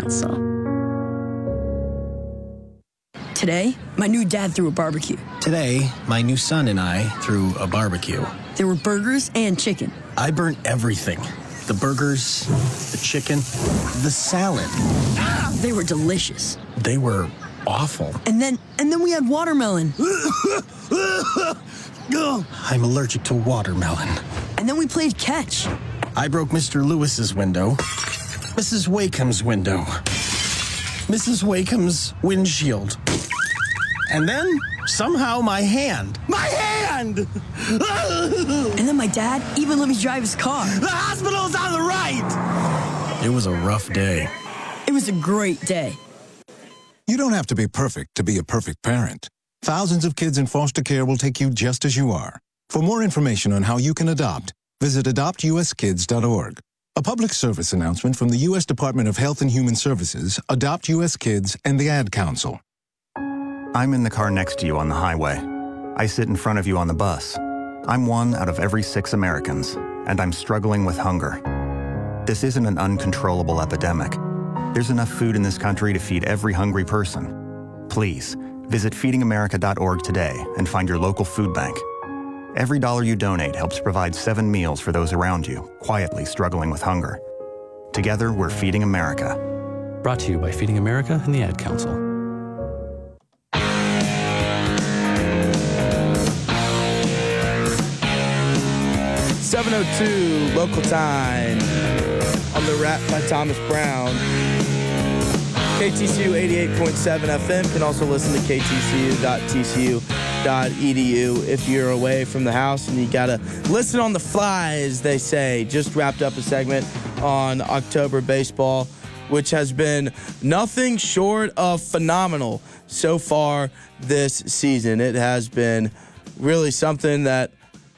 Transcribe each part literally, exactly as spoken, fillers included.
Council. Today, my new dad threw a barbecue. Today, my new son and I threw a barbecue. There were burgers and chicken. I burnt everything. The burgers, the chicken, the salad. They were delicious. They were awful. And then, and then we had watermelon. I'm allergic to watermelon. And then we played catch. I broke Mister Lewis's window, Missus Wakeham's window, Missus Wakeham's windshield. And then, somehow, my hand. My hand! And then my dad even let me drive his car. The hospital's on the right! It was a rough day. It was a great day. You don't have to be perfect to be a perfect parent. Thousands of kids in foster care will take you just as you are. For more information on how you can adopt, visit adopt u s kids dot org. A public service announcement from the U S Department of Health and Human Services, Adopt U S Kids, and the Ad Council. I'm in the car next to you on the highway. I sit in front of you on the bus. I'm one out of every six Americans, and I'm struggling with hunger. This isn't an uncontrollable epidemic. There's enough food in this country to feed every hungry person. Please, visit feeding america dot org today and find your local food bank. Every dollar you donate helps provide seven meals for those around you, quietly struggling with hunger. Together, we're Feeding America. Brought to you by Feeding America and the Ad Council. seven oh two local time on the Rap by Thomas Brown. K T C U eighty-eight point seven F M. Can also listen to k t c u dot t c u dot e d u if you're away from the house and you gotta listen on the fly, as they say. Just wrapped up a segment on October baseball, which has been nothing short of phenomenal so far this season. It has been really something that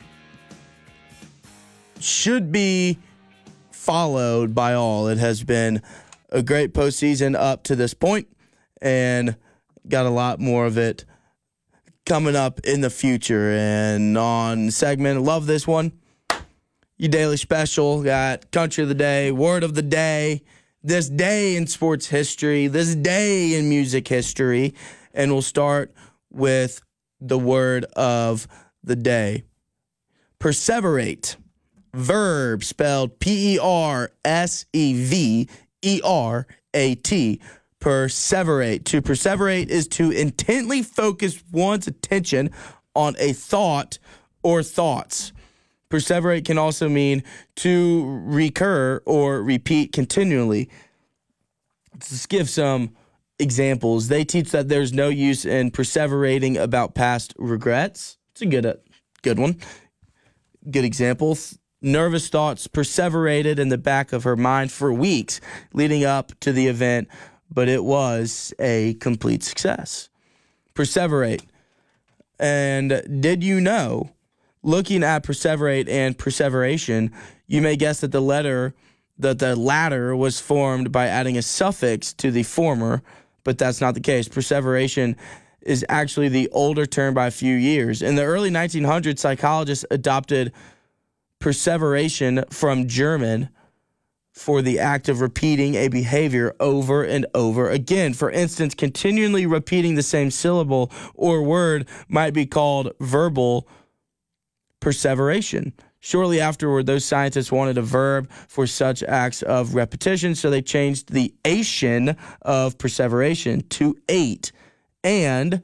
should be followed by all. It has been a great postseason up to this point, and got a lot more of it coming up in the future. And on segment, love this one, you daily special, got Country of the Day, Word of the Day, this day in sports history, this day in music history, and we'll start with the word of the day. Perseverate. Verb spelled P E R S E V E R A T. Perseverate. To perseverate is to intently focus one's attention on a thought or thoughts. Perseverate can also mean to recur or repeat continually. Let's give some examples. They teach that there's no use in perseverating about past regrets. It's a good, uh, good one. Good example. Nervous thoughts perseverated in the back of her mind for weeks leading up to the event, but it was a complete success. Perseverate. And did you know, looking at perseverate and perseveration, you may guess that the letter, that the latter was formed by adding a suffix to the former, but that's not the case. Perseveration is actually the older term by a few years. In the early nineteen hundreds, psychologists adopted perseveration from German for the act of repeating a behavior over and over again. For instance, continually repeating the same syllable or word might be called verbal perseveration. Shortly afterward, those scientists wanted a verb for such acts of repetition, so they changed the ation of perseveration to ate, and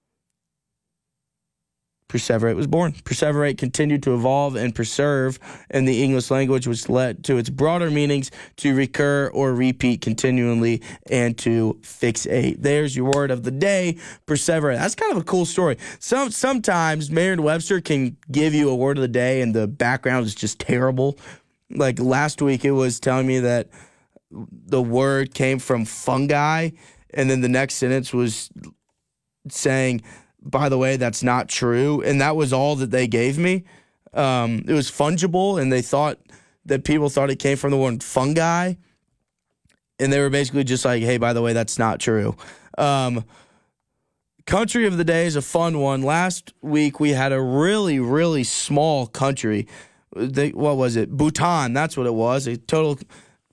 perseverate was born. Perseverate continued to evolve and preserve in the English language, which led to its broader meanings to recur or repeat continually and to fixate. There's your word of the day, perseverate. That's kind of a cool story. Some Sometimes Merriam-Webster can give you a word of the day and the background is just terrible. Like last week, it was telling me that the word came from fungi, and then the next sentence was saying, by the way, that's not true. And that was all that they gave me. Um, it was fungible, and they thought that people thought it came from the word fungi. And they were basically just like, hey, by the way, that's not true. Um, country of the day is a fun one. Last week, we had a really, really small country. They, what was it? Bhutan, that's what it was. A total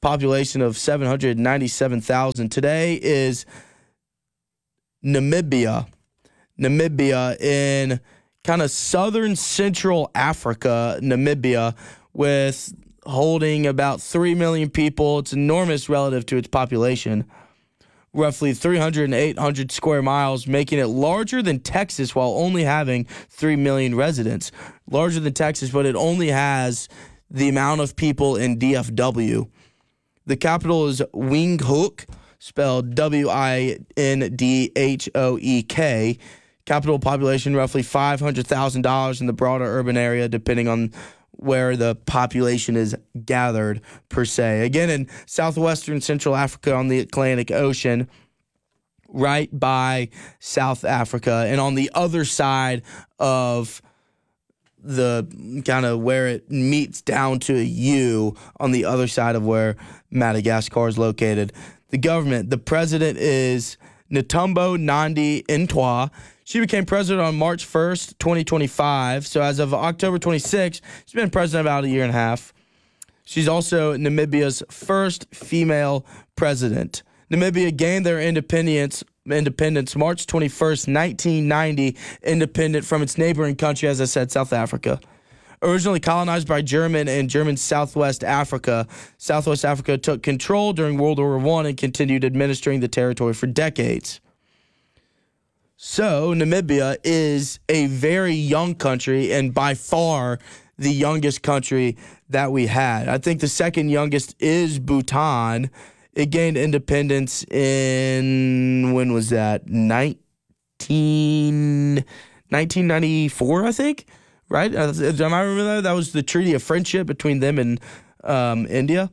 population of seven hundred ninety-seven thousand. Today is Namibia. Namibia in kind of southern central Africa, Namibia, with holding about three million people. It's enormous relative to its population. Roughly three hundred and eight hundred square miles, making it larger than Texas while only having three million residents. Larger than Texas, but it only has the amount of people in D F W. The capital is Windhoek, spelled W I N D H O E K. Capital population roughly five hundred thousand dollars in the broader urban area, depending on where the population is gathered, per se. Again, in southwestern Central Africa on the Atlantic Ocean, right by South Africa, and on the other side of the kind of where it meets down to a U, on the other side of where Madagascar is located. The government, the president is Netumbo Nandi-Ndaitwah. She became president on March first, twenty twenty-five. So as of October twenty-sixth, she's been president about a year and a half. She's also Namibia's first female president. Namibia gained their independence independence March twenty-first, nineteen ninety, independent from its neighboring country, as I said, South Africa. Originally colonized by German and German Southwest Africa, Southwest Africa took control during World War One and continued administering the territory for decades. So Namibia is a very young country and by far the youngest country that we had. I think the second youngest is Bhutan. It gained independence in, when was that? nineteen, nineteen ninety-four, I think, right? Am I remember that? That was the Treaty of Friendship between them and um, India.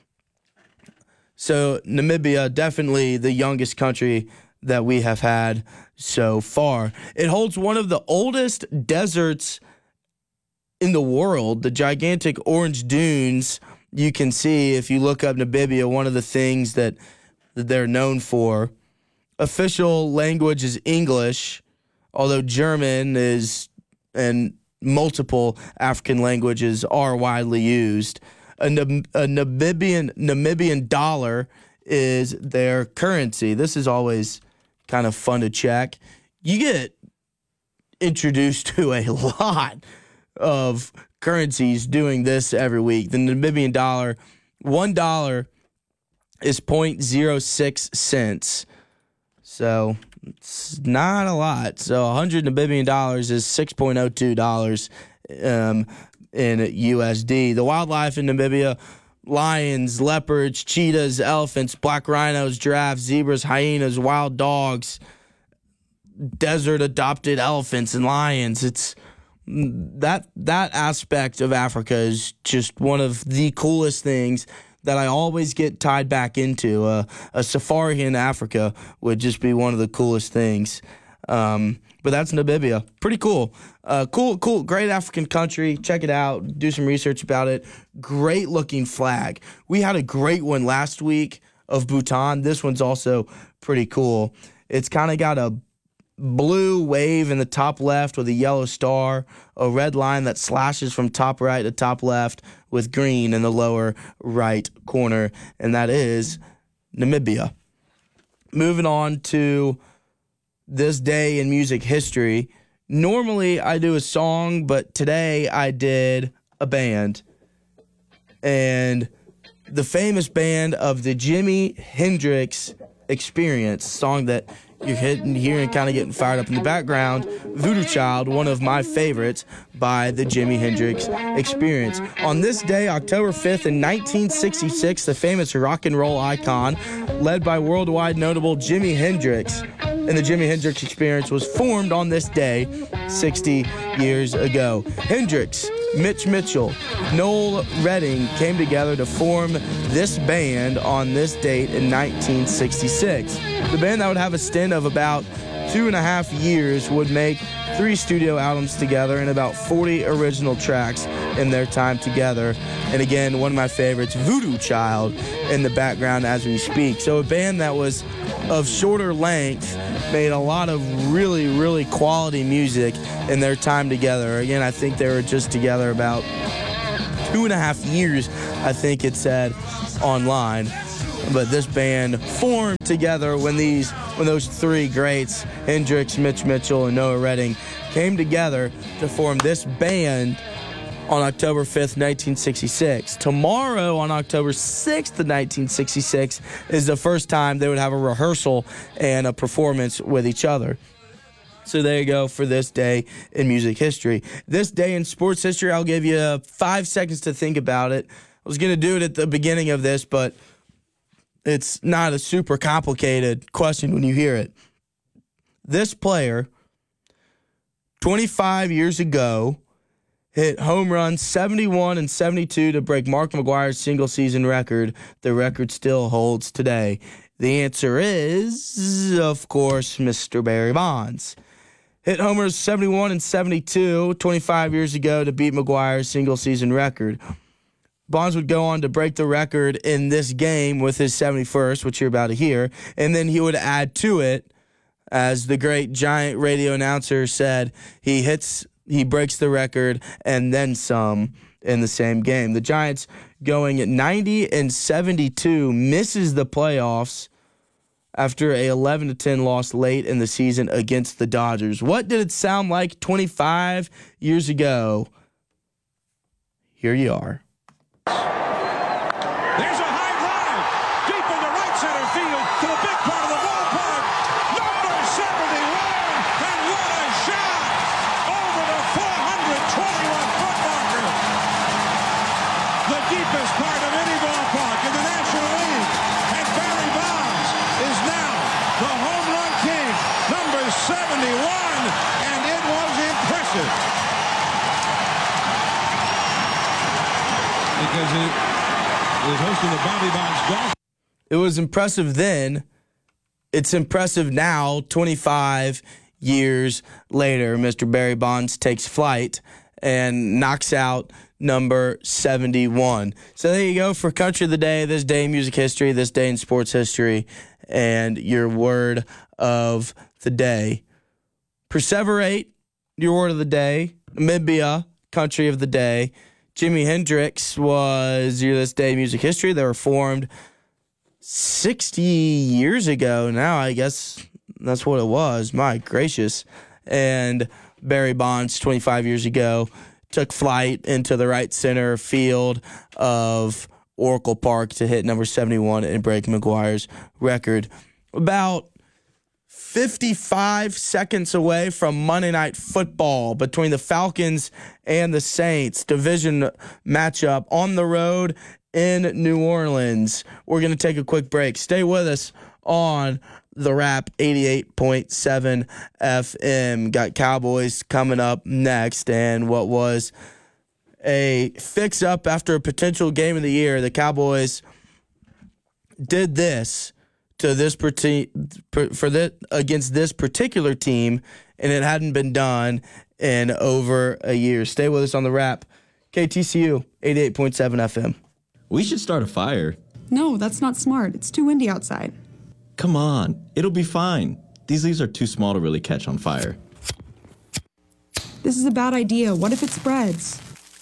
So Namibia, definitely the youngest country that we have had so far. It holds one of the oldest deserts in the world, the gigantic orange dunes. You can see if you look up Namibia, one of the things that, that they're known for. Official language is English, although German is, and multiple African languages are widely used. A, Nam- a Namibian Namibian dollar is their currency. This is always kind of fun to check. You get introduced to a lot of currencies doing this every week. The Namibian dollar, one dollar is zero point zero six cents. So it's not a lot. So one hundred Namibian dollars is six point zero two dollars um, in U S D. The wildlife in Namibia: lions, leopards, cheetahs, elephants, black rhinos, giraffes, zebras, hyenas, wild dogs, desert adopted elephants and lions. It's that that aspect of Africa is just one of the coolest things that I always get tied back into. Uh, a safari in Africa would just be one of the coolest things. Um, but that's Namibia. Pretty cool. Uh, cool, cool, great African country. Check it out. Do some research about it. Great looking flag. We had a great one last week of Bhutan. This one's also pretty cool. It's kind of got a blue wave in the top left with a yellow star, a red line that slashes from top right to top left with green in the lower right corner, and that is Namibia. Moving on to this day in music history. Normally I do a song, but today I did a band. And the famous band of the Jimi Hendrix Experience, song that you're hitting, hearing, kind of getting fired up in the background, Voodoo Child, one of my favorites by the Jimi Hendrix Experience. On this day, October fifth in nineteen sixty-six, the famous rock and roll icon, led by worldwide notable Jimi Hendrix, and the Jimi Hendrix Experience was formed on this day sixty years ago. Hendrix, Mitch Mitchell, Noel Redding came together to form this band on this date in nineteen sixty-six. The band that would have a stint of about two and a half years would make three studio albums together and about forty original tracks in their time together. And again, one of my favorites, Voodoo Child, in the background as we speak. So a band that was of shorter length, made a lot of really, really quality music in their time together. Again, I think they were just together about two and a half years, I think it said. online. But this band formed together when these when those three greats, Hendrix, Mitch Mitchell, and Noah Redding, came together to form this band on October fifth, nineteen sixty-six. Tomorrow, on October sixth of nineteen sixty-six, is the first time they would have a rehearsal and a performance with each other. So there you go for this day in music history. This day in sports history, I'll give you five seconds to think about it. I was going to do it at the beginning of this, but it's not a super complicated question when you hear it. This player, twenty-five years ago, hit home runs seventy-one and seventy-two to break Mark McGwire's single-season record. The record still holds today. The answer is, of course, Mister Barry Bonds. Hit homers seventy-one and seventy-two twenty-five years ago to beat McGwire's single-season record. Bonds would go on to break the record in this game with his seventy-first, which you're about to hear, and then he would add to it, as the great Giant radio announcer said, he hits, he breaks the record and then some in the same game. The Giants, going at ninety and seventy-two, misses the playoffs after a eleven to ten loss late in the season against the Dodgers. What did it sound like twenty-five years ago? Here you are. There's a high drive deep into right center field to the big part of the ballpark. Number seventy-one, and what a shot over the four hundred twenty-one foot marker. The deepest part of any ballpark in the National League. And Barry Bonds is now the home run king, number seventy-one, and it was impressive. Because it is hosting the Bobby Bonds Golf. It was impressive then. It's impressive now, twenty-five years later. Mister Barry Bonds takes flight and knocks out number seventy-one. So there you go for Country of the Day, this day in music history, this day in sports history, and your word of the day. Perseverate, your word of the day. Namibia, country of the day. Jimi Hendrix was your this day in music history. They were formed sixty years ago now. I guess that's what it was. My gracious. And Barry Bonds, twenty-five years ago, took flight into the right center field of Oracle Park to hit number seventy-one and break McGwire's record. About fifty-five seconds away from Monday Night Football between the Falcons and the Saints. Division matchup on the road in New Orleans. We're going to take a quick break. Stay with us on The Rap eighty-eight point seven F M. Got Cowboys coming up next, and what was a fix-up after a potential game of the year. The Cowboys did this to this for that against this particular team, and it hadn't been done in over a year. Stay with us on The Rap, K T C U eighty-eight point seven F M. We should start a fire. No, that's not smart. It's too windy outside. Come on, it'll be fine. These leaves are too small to really catch on fire. This is a bad idea. What if it spreads?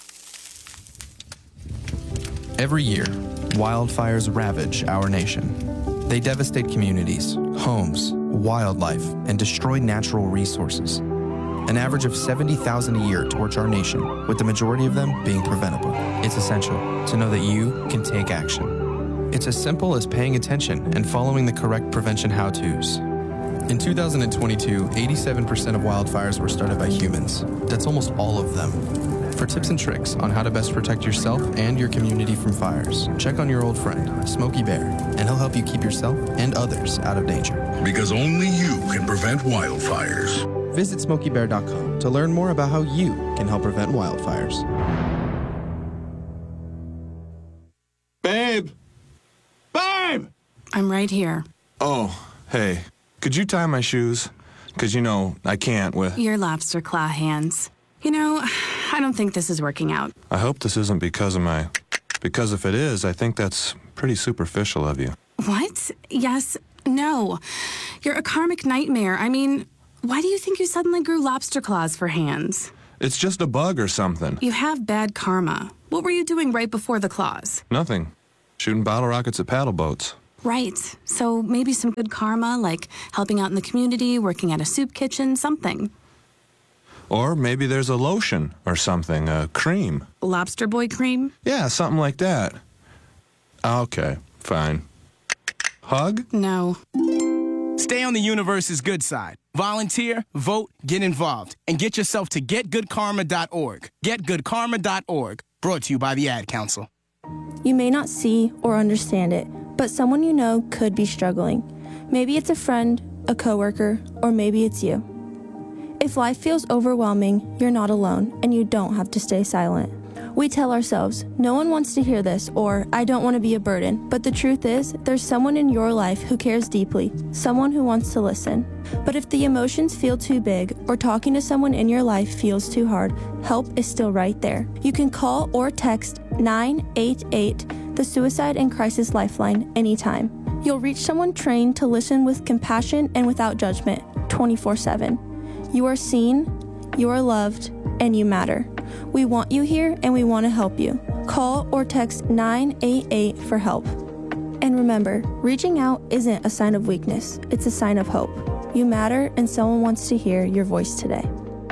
Every year, wildfires ravage our nation. They devastate communities, homes, wildlife, and destroy natural resources. An average of seventy thousand a year torch our nation, with the majority of them being preventable. It's essential to know that you can take action. It's as simple as paying attention and following the correct prevention how-tos. In two thousand twenty-two, eighty-seven percent of wildfires were started by humans. That's almost all of them. For tips and tricks on how to best protect yourself and your community from fires, check on your old friend, Smokey Bear, and he'll help you keep yourself and others out of danger. Because only you can prevent wildfires. Visit smokey bear dot com to learn more about how you can help prevent wildfires. Babe! Babe! I'm right here. Oh, hey. Could you tie my shoes? Because, you know, I can't with... Your lobster claw hands. You know, I don't think this is working out. I hope this isn't because of my... Because if it is, I think that's pretty superficial of you. What? Yes. No. You're a karmic nightmare. I mean, why do you think you suddenly grew lobster claws for hands? It's just a bug or something. You have bad karma. What were you doing right before the claws? Nothing. shooting bottle rockets at paddle boats. Right. So maybe some good karma, like helping out in the community, working at a soup kitchen, something. Or maybe there's a lotion or something, a cream. Lobster boy cream? Yeah, something like that. Okay, fine. Hug? No. Stay on the universe's good side. Volunteer, vote, get involved, and get yourself to get good karma dot org. get good karma dot org. Brought to you by the Ad Council. You may not see or understand it, but someone you know could be struggling. Maybe it's a friend, a coworker, or maybe it's you. If life feels overwhelming, you're not alone, and you don't have to stay silent. We tell ourselves, no one wants to hear this, or I don't want to be a burden. But the truth is, there's someone in your life who cares deeply, someone who wants to listen. But if the emotions feel too big, or talking to someone in your life feels too hard, help is still right there. You can call or text nine eight eight, the Suicide and Crisis Lifeline, anytime. You'll reach someone trained to listen with compassion and without judgment, twenty-four seven. You are seen, you are loved, and you matter. We want you here and we want to help you. Call or text nine eight eight for help. And remember, reaching out isn't a sign of weakness, it's a sign of hope. You matter and someone wants to hear your voice today.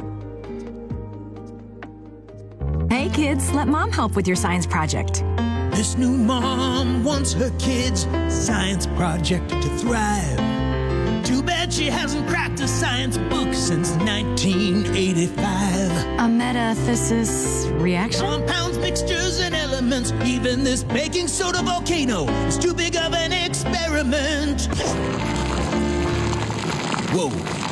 Hey kids, let mom help with your science project. This new mom wants her kids' science project to thrive. Too bad she hasn't cracked a science book since nineteen eighty-five. A metathesis reaction? Compounds, mixtures, and elements. Even this baking soda volcano is too big of an experiment. Whoa.